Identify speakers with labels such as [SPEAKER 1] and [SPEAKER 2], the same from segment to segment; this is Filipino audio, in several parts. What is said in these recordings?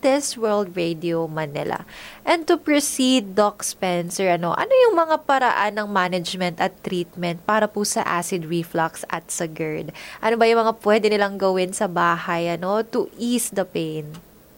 [SPEAKER 1] Adventist World Radio, Manila. And to proceed, Doc Spencer, ano yung mga paraan ng management at treatment para po sa acid reflux at sa GERD? Ano ba yung mga pwede nilang gawin sa bahay, to ease the pain?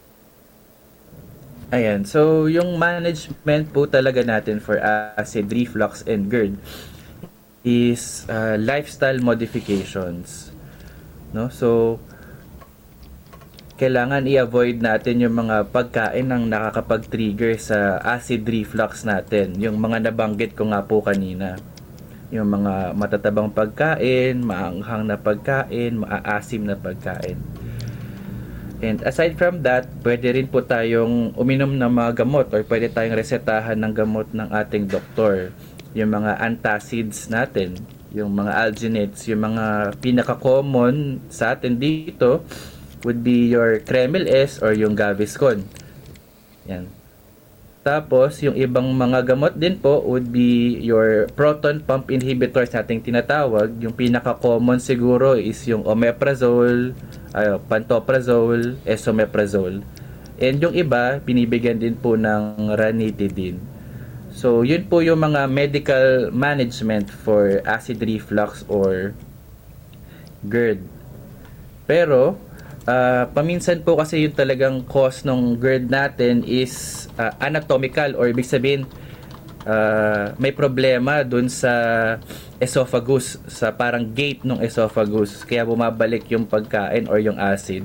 [SPEAKER 2] Ayan, so yung management po talaga natin for acid reflux and GERD is lifestyle modifications. No? So, kailangan i-avoid natin yung mga pagkain ng nakakapag-trigger sa acid reflux natin. Yung mga nabanggit ko nga po kanina. Yung mga matatabang pagkain, maanghang na pagkain, maaasim na pagkain. And aside from that, pwede rin po tayong uminom ng mga gamot or pwede tayong resetahan ng gamot ng ating doktor. Yung mga antacids natin, yung mga alginates, yung mga pinaka-common sa atin dito would be your Kremil S or yung Gaviscon. Yan. Tapos, yung ibang mga gamot din po would be your proton pump inhibitors nating tinatawag. Yung pinaka-common siguro is yung omeprazole, pantoprazole, esomeprazole. And yung iba, binibigyan din po ng ranitidine. So, yun po yung mga medical management for acid reflux or GERD. Pero, paminsan po kasi yung talagang cause ng GERD natin is anatomical or ibig sabihin may problema dun sa esophagus, sa parang gate ng esophagus, kaya bumabalik yung pagkain or yung acid.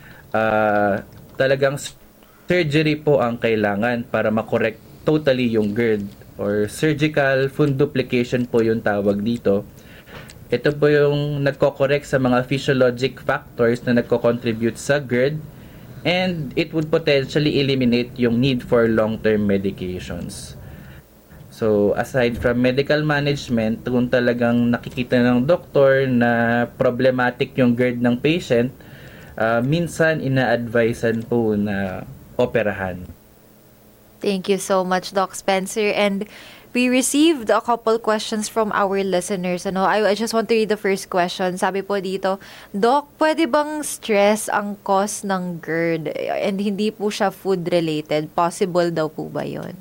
[SPEAKER 2] Talagang surgery po ang kailangan para makorek totally yung GERD or surgical fundoplication po yung tawag dito. Ito po yung nagko-correct sa mga physiologic factors na nagko-contribute sa GERD, and it would potentially eliminate yung need for long-term medications. So, aside from medical management, kung talagang nakikita ng doktor na problematic yung GERD ng patient, minsan ina-advisean po na operahan.
[SPEAKER 1] Thank you so much, Doc Spencer. And we received a couple questions from our listeners. I just want to read the first question. Sabi po dito, Doc, pwede bang stress ang cause ng GERD and hindi po siya food-related? Possible daw po ba yun?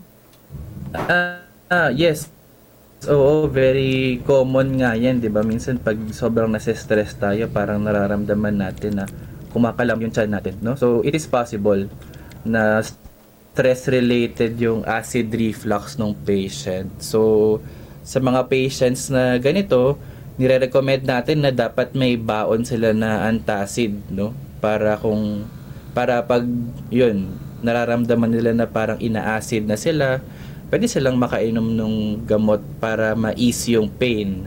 [SPEAKER 2] Yes. Oo, very common nga yan, di ba? Minsan pag sobrang nasa-stress tayo, parang nararamdaman natin na kumakalam yung tiyan natin, no? So, it is possible na stress-related yung acid reflux ng patient. So, sa mga patients na ganito, nire-recommend natin na dapat may baon sila na antacid, no? Para pag yun, nararamdaman nila na parang ina-acid na sila, pwede silang makainom ng gamot para ma-ease yung pain.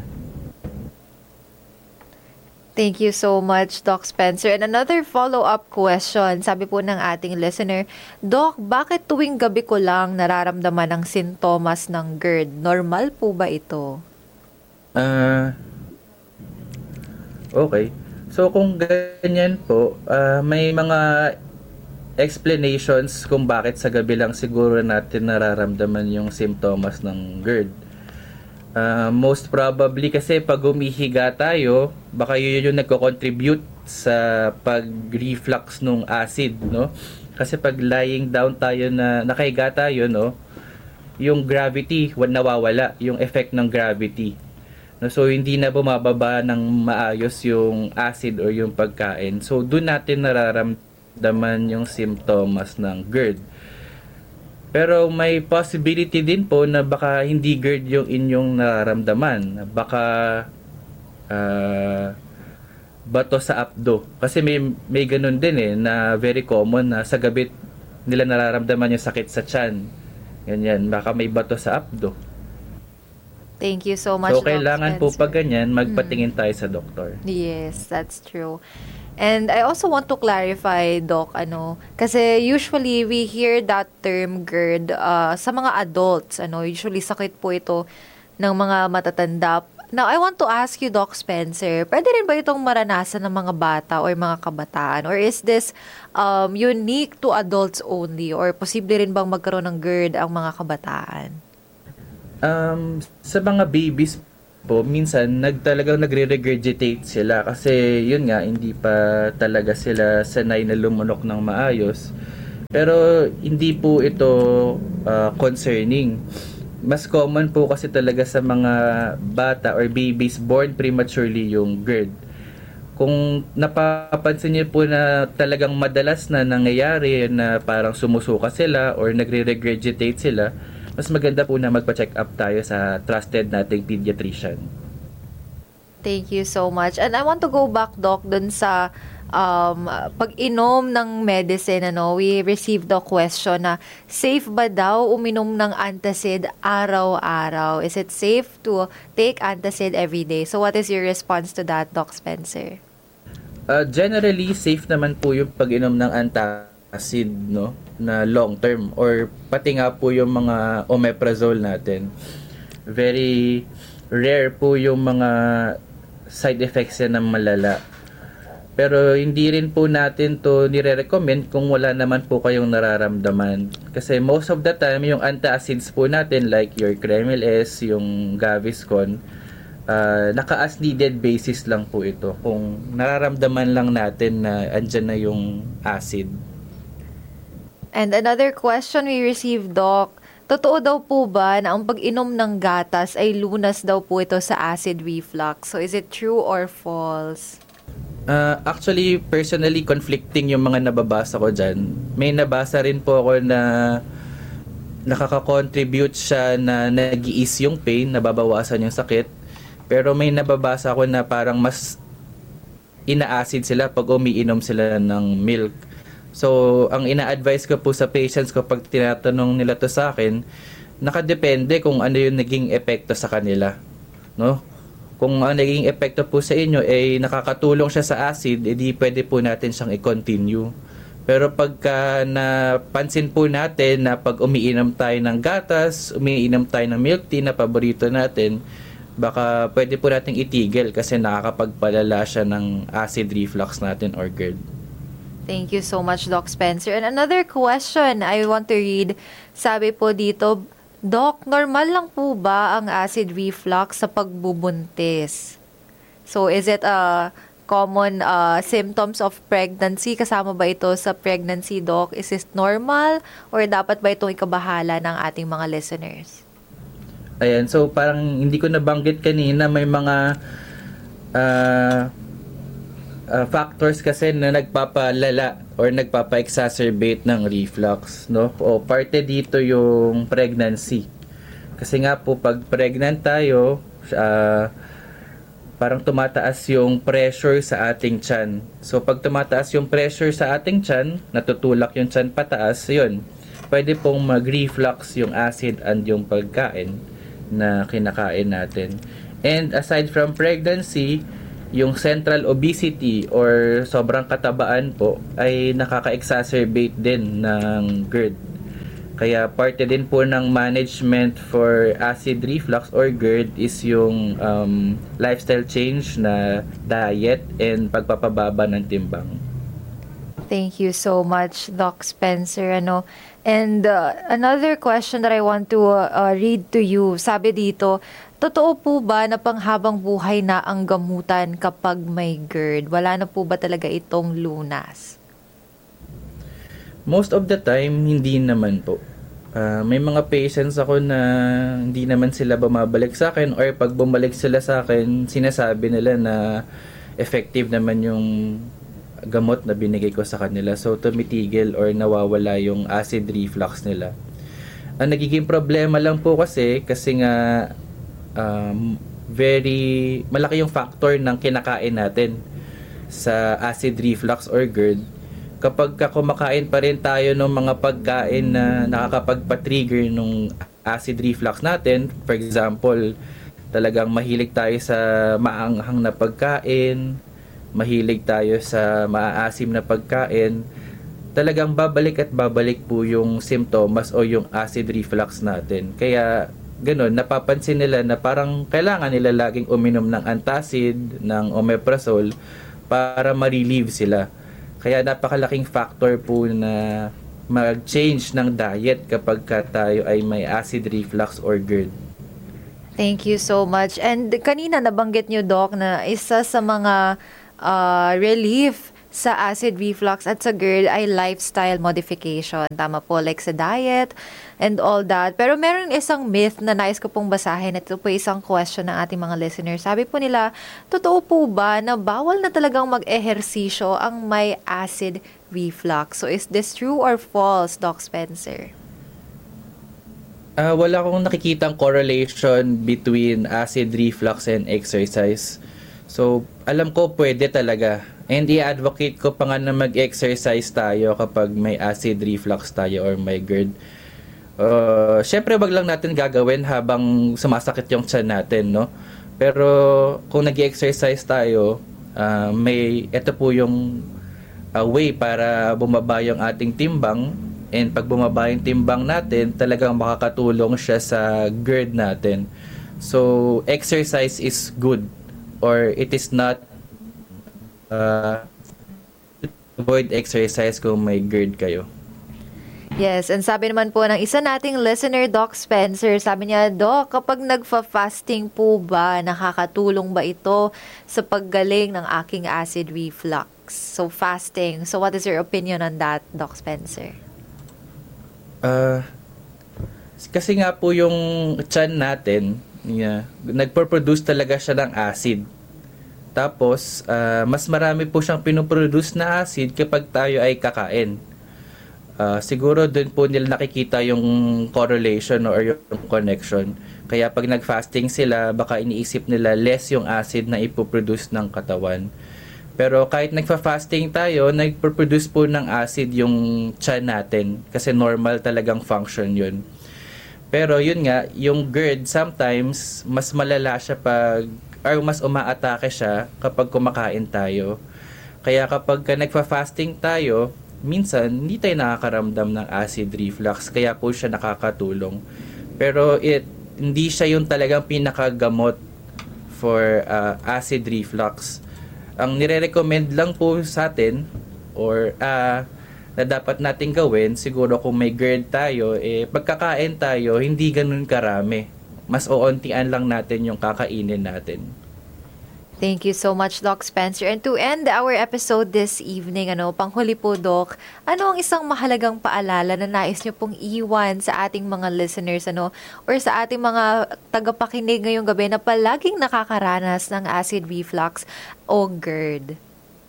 [SPEAKER 1] Thank you so much, Doc Spencer. And another follow-up question, sabi po ng ating listener, Doc, bakit tuwing gabi ko lang nararamdaman ang sintomas ng GERD? Normal po ba ito?
[SPEAKER 2] Okay. So, kung ganyan po, may mga explanations kung bakit sa gabi lang siguro natin nararamdaman yung sintomas ng GERD. Most probably kasi pag humihiga tayo, baka yun yung nagko-contribute sa pag-reflux ng acid, no? Kasi pag lying down tayo na nakahiga tayo, no, yung gravity nawawala, yung effect ng gravity. No, so hindi na bumababa ng maayos yung acid or yung pagkain. So doon natin nararamdaman yung symptoms ng GERD. Pero may possibility din po na baka hindi GERD yung inyong nararamdaman. Baka bato sa apdo. Kasi may ganun din na very common na sa gabi nila nararamdaman yung sakit sa tiyan. Ganyan, baka may bato sa apdo.
[SPEAKER 1] Thank you so much,
[SPEAKER 2] So, kailangan po pag ganyan, magpatingin tayo sa doktor.
[SPEAKER 1] Yes, that's true. And I also want to clarify, Doc, kasi usually we hear that term GERD sa mga adults, usually sakit po ito ng mga matatanda. Now, I want to ask you, Doc Spencer, pwede rin ba itong maranasan ng mga bata or mga kabataan? Or is this unique to adults only? Or posible rin bang magkaroon ng GERD ang mga kabataan?
[SPEAKER 2] Sa mga babies po, minsan talagang nagre-regurgitate sila kasi yun nga, hindi pa talaga sila sanay na lumunok ng maayos. Pero hindi po ito concerning. Mas common po kasi talaga sa mga bata or babies born prematurely yung GERD. Kung napapansin niyo po na talagang madalas na nangyayari na parang sumusuka sila or nagre-regurgitate sila, mas maganda po na magpa-check up tayo sa trusted nating pediatrician.
[SPEAKER 1] Thank you so much. And I want to go back, Doc, dun sa pag-inom ng medicine. We received the question na safe ba daw uminom ng antacid araw-araw? Is it safe to take antacid every day? So what is your response to that, Doc Spencer?
[SPEAKER 2] Generally, safe naman po yung pag-inom ng antacid, no, na long term, or pati nga po yung mga omeprazole natin. Very rare po yung mga side effects yan ng malala. Pero hindi rin po natin to nire-recommend kung wala naman po kayong nararamdaman. Kasi most of the time, yung antacids po natin like your Kremil S, yung Gaviscon, naka-as needed basis lang po ito. Kung nararamdaman lang natin na andyan na yung acid.
[SPEAKER 1] And another question we received, Doc, totoo daw po ba na ang pag-inom ng gatas ay lunas daw po ito sa acid reflux? So is it true or false?
[SPEAKER 2] Actually, personally, conflicting yung mga nababasa ko dyan. May nabasa rin po ako na nakaka-contribute siya na nag-ease yung pain, nababawasan yung sakit. Pero may nababasa ko na parang mas ina-acid sila pag umiinom sila ng milk. So, ang ina-advise ko po sa patients ko pag tinatanong nila to sa akin, nakadepende kung ano yung naging epekto sa kanila. No? Kung ang naging epekto po sa inyo ay nakakatulong siya sa acid, edi pwede po natin siyang i-continue. Pero pagka napansin po natin na pag umiinom tayo ng gatas, umiinom tayo ng milk tea na paborito natin, baka pwede po nating itigil kasi nakakapagpalala siya ng acid reflux natin or GERD.
[SPEAKER 1] Thank you so much, Doc Spencer. And another question I want to read, sabi po dito, Doc, normal lang po ba ang acid reflux sa pagbubuntis? So, is it a common symptoms of pregnancy? Kasama ba ito sa pregnancy, Doc? Is it normal or dapat ba itong ikabahala ng ating mga listeners?
[SPEAKER 2] Ayan, so parang hindi ko nabanggit kanina, may mga factors kasi na nagpapalala or nagpapa-exacerbate ng reflux, no? O parte dito yung pregnancy. Kasi nga po pag pregnant tayo, parang tumataas yung pressure sa ating tiyan. So pag tumataas yung pressure sa ating tiyan, natutulak yung tiyan pataas, yun. Pwede pong mag-reflux yung acid and yung pagkain na kinakain natin. And aside from pregnancy, yung central obesity or sobrang katabaan po ay nakaka-exacerbate din ng GERD. Kaya parte din po ng management for acid reflux or GERD is yung lifestyle change na diet and pagpapababa ng timbang.
[SPEAKER 1] Thank you so much, Doc Spencer. And another question that I want to read to you. Sabi dito, totoo po ba na panghabang buhay na ang gamutan kapag may GERD? Wala na po ba talaga itong lunas?
[SPEAKER 2] Most of the time, hindi naman po. May mga patients ako na hindi naman sila bumabalik sa akin or pag bumalik sila sa akin, sinasabi nila na effective naman yung gamot na binigay ko sa kanila. So, tumitigil or nawawala yung acid reflux nila. Ang nagiging problema lang po kasi nga very malaki yung factor ng kinakain natin sa acid reflux or GERD. Kapag kumakain pa rin tayo ng mga pagkain na nakakapagpa-trigger ng acid reflux natin, for example, talagang mahilig tayo sa maanghang na pagkain, mahilig tayo sa maaasim na pagkain, talagang babalik at babalik po yung simptomas o yung acid reflux natin. Kaya ganun, napapansin nila na parang kailangan nila laging uminom ng antacid, ng omeprazole para ma-relieve sila. Kaya napakalaking factor po na mag-change ng diet kapag tayo ay may acid reflux or GERD.
[SPEAKER 1] Thank you so much. And kanina nabanggit niyo, Doc, na isa sa mga relief sa acid reflux at sa GERD ay lifestyle modification. Tama po, like sa diet and all that. Pero meron isang myth na nais ko pong basahin. Ito po isang question ng ating mga listeners. Sabi po nila, totoo po ba na bawal na talagang mag-ehersisyo ang may acid reflux? So is this true or false, Doc Spencer?
[SPEAKER 2] Wala akong nakikitang correlation between acid reflux and exercise. So, alam ko pwede talaga. And i-advocate ko pa nga na mag-exercise tayo kapag may acid reflux tayo or may GERD. Syempre, wag lang natin gagawin habang sumasakit yung tiyan natin, no? Pero kung nag-exercise tayo, ito po yung way para bumaba yung ating timbang. And pag bumaba yung timbang natin, talagang makakatulong siya sa GERD natin. So, exercise is good. Or it is not avoid exercise kung may GERD kayo.
[SPEAKER 1] Yes, and sabi naman po ng isa nating listener, Doc Spencer, sabi niya, Doc, kapag nagfa-fasting po ba, nakakatulong ba ito sa paggaling ng aking acid reflux? So, fasting. So, what is your opinion on that, Doc Spencer?
[SPEAKER 2] Kasi nga po yung tiyan natin, nagpo-produce talaga siya ng acid. Tapos, mas marami po siyang pinoproduce na acid kapag tayo ay kakain. Siguro doon po nila nakikita yung correlation or yung connection. Kaya pag nag-fasting sila, baka iniisip nila less yung acid na ipoproduce ng katawan. Pero kahit nagfa-fasting tayo, nagpo-produce po ng acid yung tiyan natin. Kasi normal talagang function yun. Pero yun nga, yung GERD sometimes, mas malala siya or mas umaatake siya kapag kumakain tayo. Kaya kapag nagfa-fasting tayo, minsan hindi tayo nakakaramdam ng acid reflux. Kaya po siya nakakatulong. Pero hindi siya yung talagang pinakagamot for acid reflux. Ang nire-recommend lang po sa atin or na dapat natin gawin, siguro kung may GERD tayo, pagkakain tayo, hindi ganun karami. Mas oontian lang natin yung kakainin natin.
[SPEAKER 1] Thank you so much, Doc Spencer. And to end our episode this evening, panghuli po, Doc, ano ang isang mahalagang paalala na nais niyo pong iwan sa ating mga listeners, or sa ating mga tagapakinig ngayong gabi na palaging nakakaranas ng acid reflux o GERD?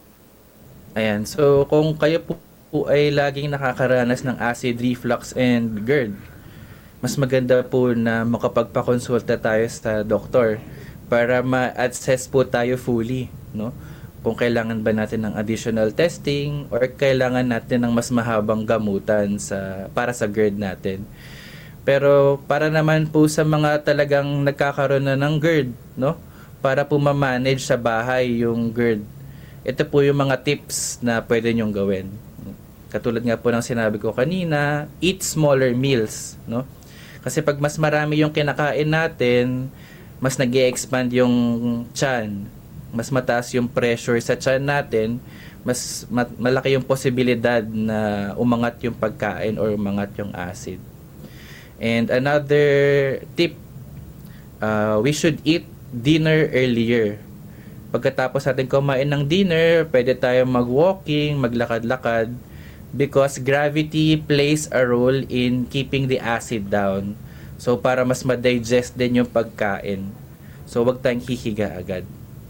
[SPEAKER 2] Ayan, so kung kayo po ay laging nakakaranas ng acid reflux and GERD, mas maganda po na makapagpakonsulta tayo sa doktor para ma-assess po tayo fully, no? Kung kailangan ba natin ng additional testing or kailangan natin ng mas mahabang gamutan para sa GERD natin. Pero para naman po sa mga talagang nagkakaroon na ng GERD, no? Para po ma-manage sa bahay yung GERD. Ito po yung mga tips na pwede nyong gawin. Katulad nga po ng sinabi ko kanina, eat smaller meals, no? Kasi pag mas marami yung kinakain natin, mas nag-e-expand yung tiyan, mas mataas yung pressure sa tiyan natin, mas malaki yung posibilidad na umangat yung pagkain or umangat yung acid. And another tip, we should eat dinner earlier. Pagkatapos natin kumain ng dinner, pwede tayo mag-walking, maglakad-lakad, because gravity plays a role in keeping the acid down. So, para mas ma-digest din yung pagkain. So, wag tayong hihiga agad.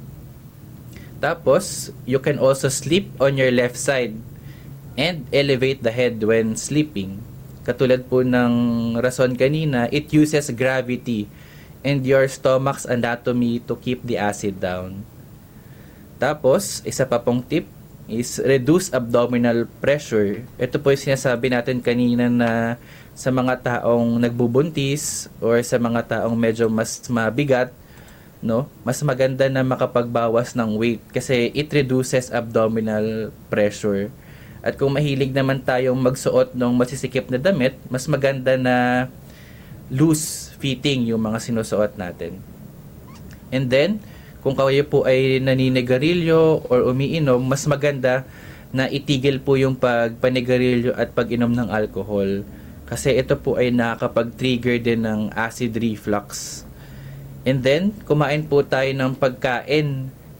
[SPEAKER 2] Tapos, you can also sleep on your left side and elevate the head when sleeping. Katulad po ng rason kanina, it uses gravity and your stomach's anatomy to keep the acid down. Tapos, isa pa pong tip is reduce abdominal pressure. Ito po yung sinasabi natin kanina na sa mga taong nagbubuntis or sa mga taong medyo mas mabigat, no? Mas maganda na makapagbawas ng weight kasi it reduces abdominal pressure. At kung mahilig naman tayong magsuot ng masisikip na damit, mas maganda na loose fitting yung mga sinusuot natin. And then, kung kayo po ay naninigarilyo or umiinom, mas maganda na itigil po yung pagpanigarilyo at pag-inom ng alcohol. Kasi ito po ay nakakapag-trigger din ng acid reflux. And then, kumain po tayo ng pagkain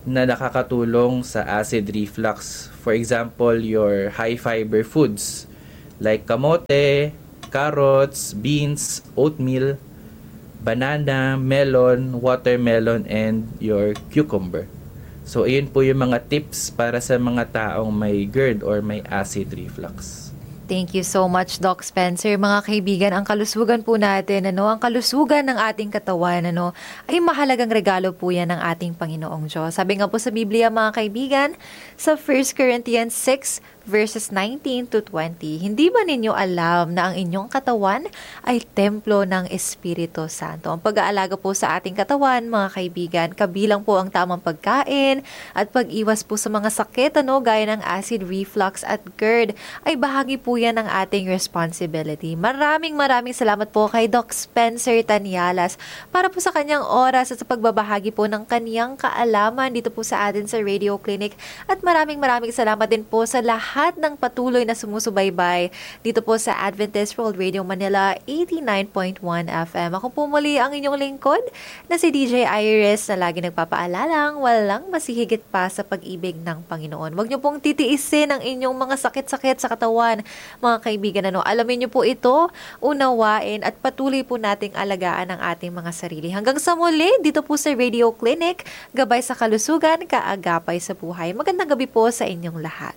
[SPEAKER 2] na nakakatulong sa acid reflux. For example, your high fiber foods like kamote, carrots, beans, oatmeal, banana, melon, watermelon, and your cucumber. So, ayun po yung mga tips para sa mga taong may GERD or may acid reflux.
[SPEAKER 1] Thank you so much, Doc Spencer. Mga kaibigan, ang kalusugan po natin, ang kalusugan ng ating katawan, ay mahalagang regalo po yan ng ating Panginoong Diyos. Sabi nga po sa Biblia, mga kaibigan, sa 1 Corinthians 6, verses 19 to 20, hindi ba ninyo alam na ang inyong katawan ay templo ng Espiritu Santo? Ang pag-aalaga po sa ating katawan, mga kaibigan, kabilang po ang tamang pagkain at pag-iwas po sa mga sakit, gaya ng acid reflux at GERD, ay bahagi po yan ng ating responsibility. Maraming salamat po kay Doc Spencer Tanialas para po sa kanyang oras at sa pagbabahagi po ng kanyang kaalaman dito po sa atin sa Radio Clinic. At maraming salamat din po sa lahat ng patuloy na sumusubaybay dito po sa Adventist World Radio Manila 89.1 FM. Ako po muli ang inyong lingkod na si DJ Iris na lagi nagpapaalalang walang masihigit pa sa pag-ibig ng Panginoon. Huwag niyo pong titiisin ang inyong mga sakit-sakit sa katawan, mga kaibigan. Alamin niyo po ito, unawain at patuloy po nating alagaan ang ating mga sarili. Hanggang sa muli, dito po sa Radio Clinic, gabay sa kalusugan, kaagapay sa buhay. Magandang gabi po sa inyong lahat.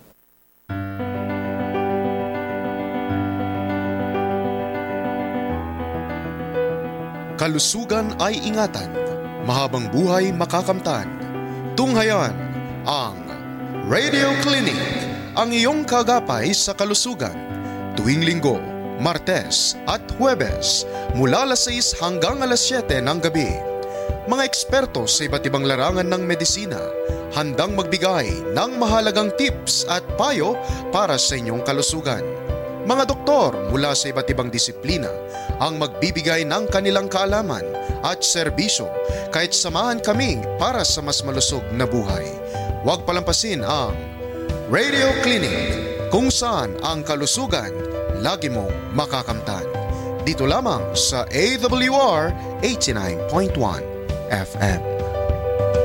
[SPEAKER 3] Kalusugan ay ingatan, mahabang buhay makakamtan. Tunghayan ang Radio Clinic, ang iyong kagapay sa kalusugan. Tuwing Linggo, Martes at Huwebes, mula alas 6 hanggang alas 7 ng gabi. Mga eksperto sa iba't ibang larangan ng medisina, handang magbigay ng mahalagang tips at payo para sa inyong kalusugan. Mga doktor mula sa iba't ibang disiplina ang magbibigay ng kanilang kaalaman at serbisyo, kahit samahan kami para sa mas malusog na buhay. Huwag palampasin ang Radio Clinic, kung saan ang kalusugan lagi mong makakamtan. Dito lamang sa AWR 89.1 FM.